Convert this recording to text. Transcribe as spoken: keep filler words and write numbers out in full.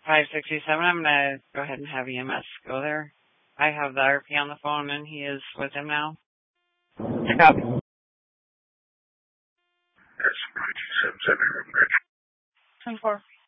five sixty-seven. I'm going to go ahead and have E M S go there. I have the R P on the phone, and he is with him now. Copy. That's five two seven seven, room bridge. ten four.